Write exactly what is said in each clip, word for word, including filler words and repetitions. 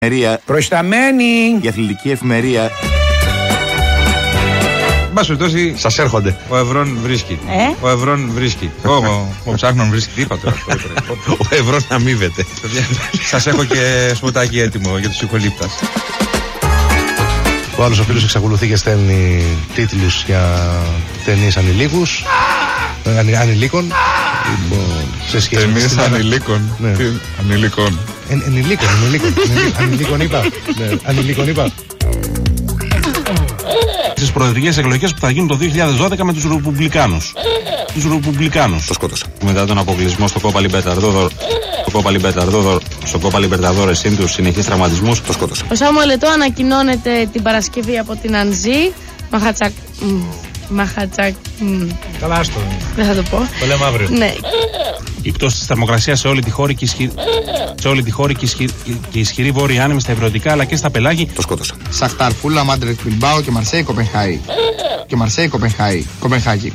Προσταμένη! Η αθλητική εφημερία. Μπας περιπτώσει, σας έρχονται. Ο Ευρών βρίσκει. Ε? Ο Ευρών βρίσκει. Ο Ψάχνων βρίσκει. Τι είπα τώρα. Ο Ευρών αμείβεται. Σας έχω και σποτάκι έτοιμο για τους ηχολήπτας. Ο άλλος ο φίλος εξακολουθεί και στέλνει τίτλους για ταινίες ανηλίκους. Ανη, ανηλίκων. Ταινίες ανηλίκων. Ναι. Ανηλίκων. Εν, ενηλίκων, ενηλίκων. Ανηλίκων είπα. Ναι, ανηλίκων είπα. Στις προεδρικές εκλογές που θα γίνουν το δύο χιλιάδες δώδεκα με τους Ρεπουμπλικάνους. Τους Ρεπουμπλικάνους. Το σκότωσα. Μετά τον αποκλεισμό στο Κόπα Λιμπερταδόρ, στο Κόπα Λιμπερταδόρ, στο Κόπα Λιμπερταδόρ εσύν τους συνεχείς τραυματισμούς. Το σκότωσα. Ο Σάμουελ Ετώ ανακοινώνεται την Παρασκευή από την Ανζή. Μαχατσακ. Μαχατσακ. Καλά, άστο. Δεν θα το πω. Το λέμε αύριο. Ναι. Η πτώση της θερμοκρασίας σε όλη τη χώρα και, ισχυ... σε όλη τη χώρα και, ισχυ... και ισχυρή βόρεια άνεμη στα υπηρετικά αλλά και στα πελάγη. Το σκότωσα. Σαχτάρ, Φούλα, Μάντρετ, Μπιλμπάο και Μαρσέη Κοπενχάη. Και Μαρσέη Κοπενχάη. Κοπενχάγη.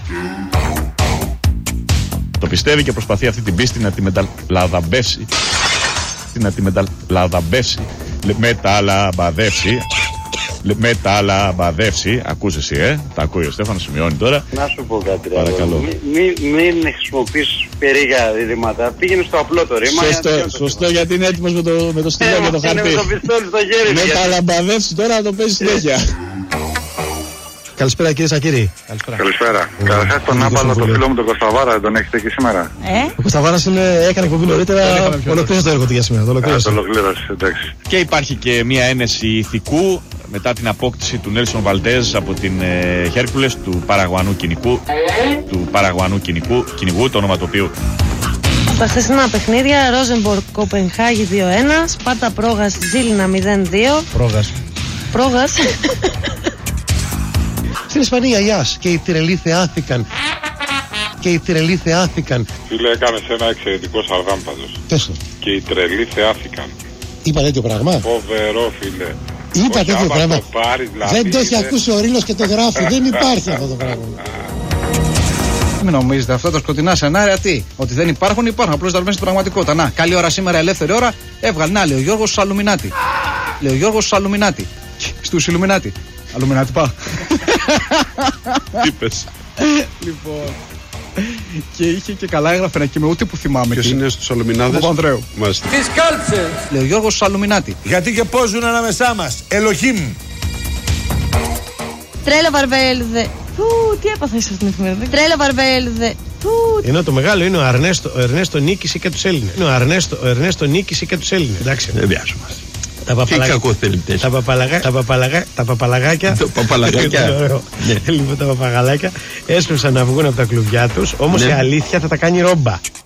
Το πιστεύει και προσπαθεί αυτή την πίστη να τη μεταλαδαμπεύσει. Να τη μεταλαδαμπεύσει. Μεταλαμπαδεύσει. Μεταλαμπαδεύσει. Ακούς εσύ, ε. Τα ακούει ο Στέφανος, σημειώνει τώρα. Να σου πω κάτι. Παρακαλώ. Μην μη, μη χρησιμοποιείς περίγα διδύματα. Πήγαινε στο απλό το ρήμα. Σωστό, για σωστό γιατί είναι έτοιμος με το, με το στυλό και το χαρτί. Με το πιστόλι στο χέρι. Μεταλαμπαδεύσει τώρα να το παίζει συνέχεια. Καλησπέρα κύριε Σακύρη. Καλησπέρα. Καλησπέρα. Καταρχάς τον Άπαλο, το φίλο μου τον Κωνσταβάρα, τον έχετε εκεί σήμερα. Ε? Ο Κωνσταβάρας έκανε εκπομπή νωρίτερα. Ολοκλήρωσε το έργο του για σήμερα. Το ολοκλήρωσε. Εντάξει. Και υπάρχει και μια ένεση ηθικού μετά την απόκτηση του Νέλσον Βαλντέζ από την ε, Χέρκουλες του Παραγουανού κυνηγού, του Παραγουανού κυνηγού, κυνηγού, το όνομα του οποίου. Στα χθεσινά παιχνίδια, Ρόζενμπορκ Κοπενχάγη δύο ένα, Σπάρτα Πρόγας Ζήλινα μηδέν δύο. Πρόγας. Πρόγας. Στην Ισπανία, Ιάς, και οι τρελοί θεάθηκαν. Και οι τρελοί θεάθηκαν. Φίλε, έκανες ένα εξαιρετικό σαργάμ πάντως. Πες το. Και οι τρελοί θεάθηκαν. Είπα τέτοιο πράγμα. Φοβερό, φίλε. Είπα τέτοιο πράγμα. Το πάρεις, δηλαδή, δεν το έχει είναι... ακούσει ο Ρήλος και το γράφει. Δεν υπάρχει αυτό το πράγμα. Μην νομίζετε αυτά τα σκοτεινά σενάρια τι. Ότι δεν υπάρχουν, υπάρχουν. Απλώς τα λέμε στην πραγματικότητα. Να, καλή ώρα σήμερα, ελεύθερη ώρα. Έβγαλε. Να, λέει ο Γιώργος στους Αλουμινάτι. Λέει ο Γιώργος στους Αλουμινάτι. Στους Ιλουμινάτι. Αλουμινάτι, πάω. Τι πες. Λοιπόν. Και είχε και καλά έγραφε ένα κείμενο, ούτε που θυμάμαι. Ποιος είναι στους Αλουμινάδες? Ο Ανδρέου. Μάλιστα. Τις κάλψες! Λέει ο Γιώργος στους Αλουμινάτι. Γιατί και πώς ζουν ανάμεσά μας. Ελοχήμ! Τρέλα Βαρβέλδε. Ου, τι έπαθα σε αυτήν την εφημερίδα. Τρέλα Βαρβέλδε. Ενώ το μεγάλο είναι ο Αρνέστο, ο Ερνέστο νίκησε και τους Έλληνες. Είναι ο Αρνέστο, ο Ερνέστο νίκησε και τους Έλληνες. Εντάξει. Δεν βιάζομαστε. Τα παπαλαγάκια. Τα παπαλαγάκια. Τα παπαλαγάκια. Τα παπαλαγάκια. Το παπαλαγάκια. Λοιπόν, τα παπαγαλάκια έσπευσαν να βγουν από τα κλουβιά τους. Όμως η αλήθεια θα τα κάνει ρόμπα.